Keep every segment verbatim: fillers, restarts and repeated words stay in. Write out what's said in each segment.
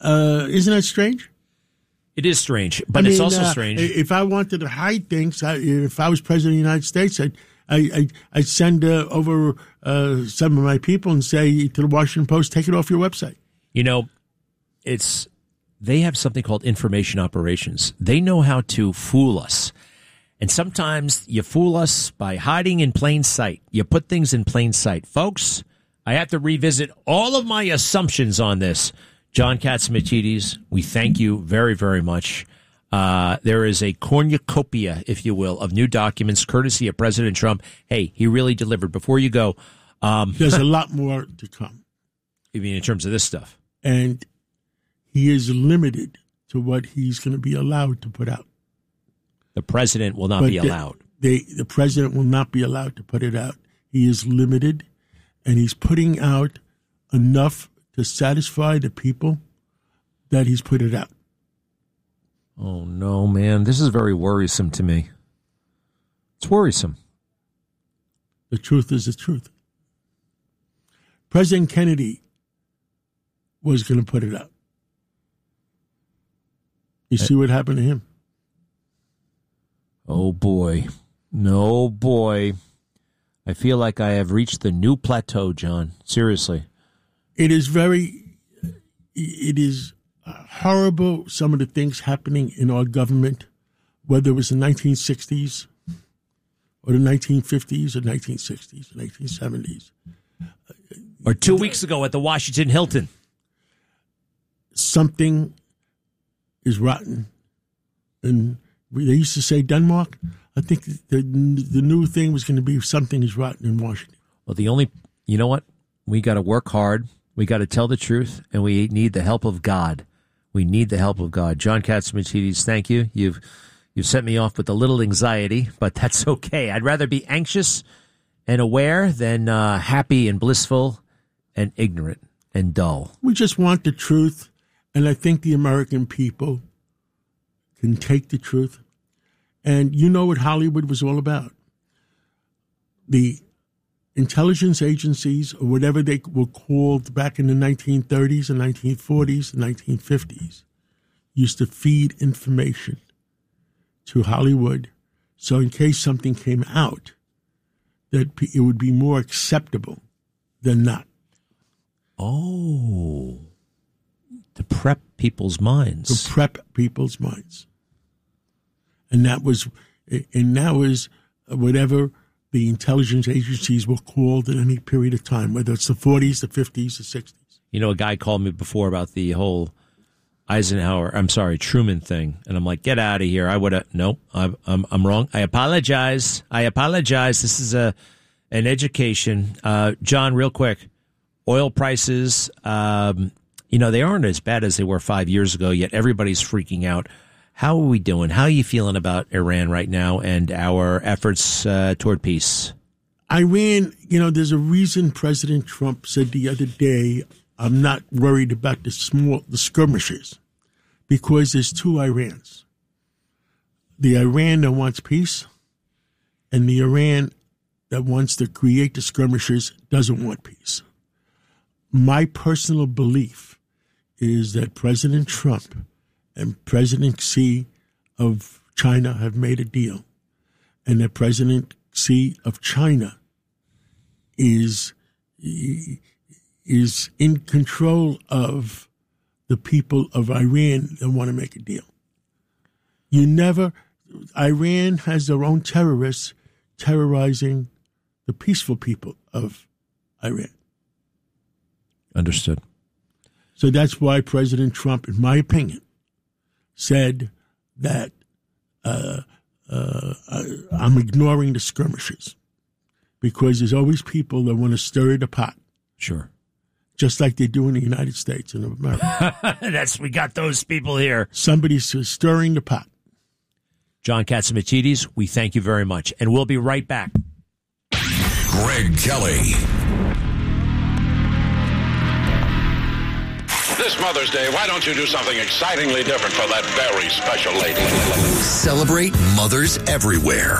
Uh, isn't that strange? It is strange, but I mean, it's also uh, strange. If I wanted to hide things, I, if I was president of the United States, I'd, I, I, I'd send uh, over uh, some of my people and say to the Washington Post, take it off your website. You know, it's they have something called information operations. They know how to fool us. And sometimes you fool us by hiding in plain sight. You put things in plain sight. Folks, I have to revisit all of my assumptions on this. John Catsimatidis, we thank you very, very much. Uh, there is a cornucopia, if you will, of new documents courtesy of President Trump. Hey, he really delivered. Before you go. Um, There's a lot more to come. You mean in terms of this stuff? And he is limited to what he's going to be allowed to put out. The president will not but be allowed. The, they, the president will not be allowed to put it out. He is limited, and he's putting out enough to satisfy the people that he's put it out. Oh, no, man. This is very worrisome to me. It's worrisome. The truth is the truth. President Kennedy was going to put it out. You see what happened to him? Oh, boy. No, boy. I feel like I have reached the new plateau, John. Seriously. It is very, it is horrible, some of the things happening in our government, whether it was the nineteen sixties or the nineteen fifties or nineteen sixties or nineteen seventies. Or two weeks ago at the Washington Hilton. Something is rotten. And they used to say Denmark. I think the, the new thing was going to be something is rotten in Washington. Well, the only, you know what? We got to work hard. We got to tell the truth, and we need the help of God. We need the help of God. John Catsimatidis, thank you. You've you've sent me off with a little anxiety, but that's okay. I'd rather be anxious and aware than uh, happy and blissful and ignorant and dull. We just want the truth, and I think the American people can take the truth. And you know what Hollywood was all about. The intelligence agencies, or whatever they were called back in the nineteen thirties and nineteen forties and nineteen fifties, used to feed information to Hollywood. So in case something came out, that it would be more acceptable than not. Oh, to prep people's minds. To prep people's minds. And that was, and that was whatever the intelligence agencies were called at any period of time, whether it's the forties, the fifties, the sixties. You know, a guy called me before about the whole Eisenhower, I'm sorry, Truman thing. And I'm like, get out of here. I would have, nope, I'm, I'm, I'm wrong. I apologize. I apologize. This is a an education. Uh, John, real quick, oil prices, um, you know, they aren't as bad as they were five years ago, yet everybody's freaking out. How are we doing? How are you feeling about Iran right now and our efforts uh, toward peace? Iran, you know, there's a reason President Trump said the other day, I'm not worried about the small, the skirmishes, because there's two Irans. The Iran that wants peace and the Iran that wants to create the skirmishes doesn't want peace. My personal belief is that President Trump and President Xi of China have made a deal, and that President Xi of China is is in control of the people of Iran that want to make a deal. You never, Iran has their own terrorists terrorizing the peaceful people of Iran. Understood. So that's why President Trump, in my opinion, said that uh, uh, I'm ignoring the skirmishes, because there's always people that want to stir the pot. Sure. Just like they do in the United States and America. That's, we got those people here. Somebody's stirring the pot. John Catsimatidis, we thank you very much. And we'll be right back. Greg Kelly. This Mother's Day, why don't you do something excitingly different for that very special lady? Celebrate mothers everywhere.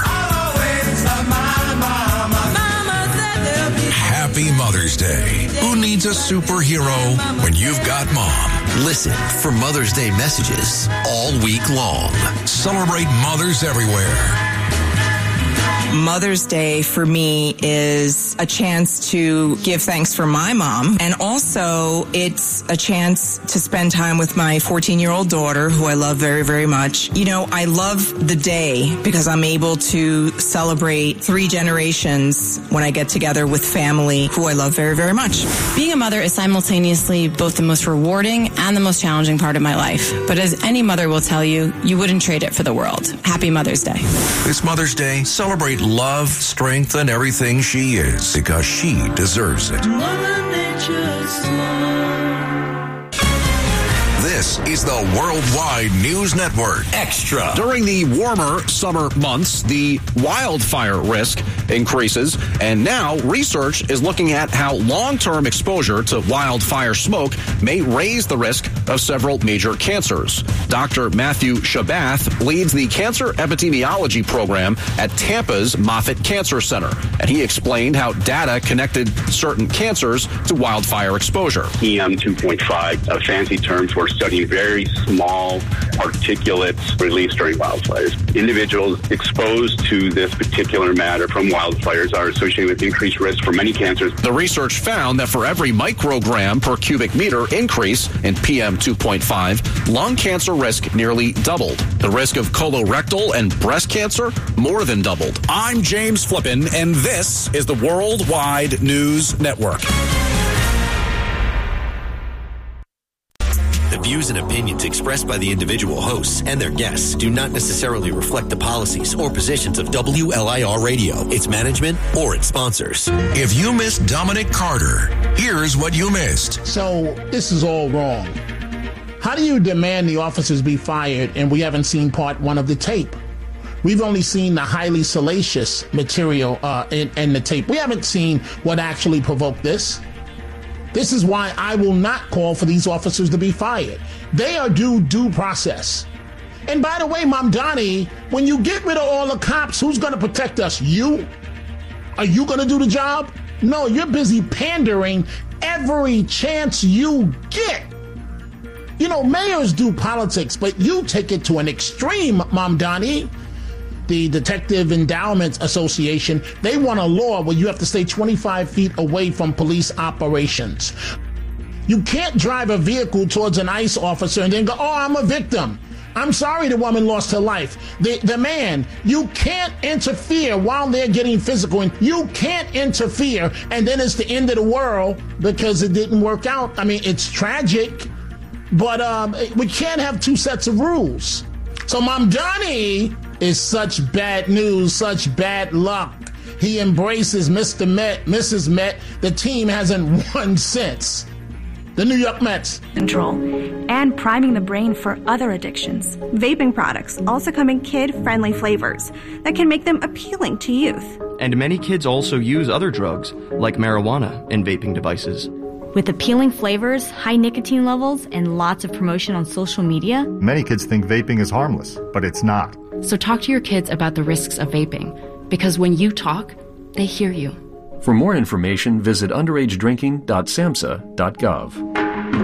Happy Mother's Day. Who needs a superhero when you've got mom? Listen for Mother's Day messages all week long. Celebrate mothers everywhere. Mother's Day for me is a chance to give thanks for my mom, and also it's a chance to spend time with my fourteen-year-old daughter, who I love very, very much. You know, I love the day because I'm able to celebrate three generations when I get together with family who I love very, very much. Being a mother is simultaneously both the most rewarding and the most challenging part of my life. But as any mother will tell you, you wouldn't trade it for the world. Happy Mother's Day. This Mother's Day, celebrate love, strength, and everything she is, because she deserves it. This is the Worldwide News Network Extra. During the warmer summer months, the wildfire risk increases, and now research is looking at how long-term exposure to wildfire smoke may raise the risk of several major cancers. Doctor Matthew Shabath leads the cancer epidemiology program at Tampa's Moffitt Cancer Center, and he explained how data connected certain cancers to wildfire exposure. P M two point five, a fancy term for studying very small particulates released during wildfires. Individuals exposed to this particular matter from wildfires are associated with increased risk for many cancers. The research found that for every microgram per cubic meter increase in P M two point five, lung cancer risk nearly doubled. The risk of colorectal and breast cancer more than doubled. I'm James Flippin, and this is the Worldwide News Network. The views and opinions expressed by the individual hosts and their guests do not necessarily reflect the policies or positions of W L I R Radio, its management, or its sponsors. If you missed Dominic Carter, here's what you missed. So this is all wrong. How do you demand the officers be fired and we haven't seen part one of the tape? We've only seen the highly salacious material uh, in, in the tape. We haven't seen what actually provoked this. This is why I will not call for these officers to be fired. They are due due process. And by the way, Mamdani, when you get rid of all the cops, who's going to protect us? You? Are you going to do the job? No, you're busy pandering every chance you get. You know, mayors do politics, but you take it to an extreme, Mamdani. The Detective Endowment Association, they want a law where you have to stay twenty-five feet away from police operations. You can't drive a vehicle towards an ICE officer and then go, oh, I'm a victim. I'm sorry the woman lost her life. The the man, you can't interfere while they're getting physical, and you can't interfere and then it's the end of the world because it didn't work out. I mean, it's tragic, but um, we can't have two sets of rules. So Mamdani is such bad news, such bad luck. He embraces Mister Met, Missus Met. The team hasn't won since. The New York Mets. Control and priming the brain for other addictions. Vaping products also come in kid-friendly flavors that can make them appealing to youth. And many kids also use other drugs, like marijuana, in vaping devices. With appealing flavors, high nicotine levels, and lots of promotion on social media, many kids think vaping is harmless, but it's not. So talk to your kids about the risks of vaping, because when you talk, they hear you. For more information, visit underage drinking dot samhsa dot gov.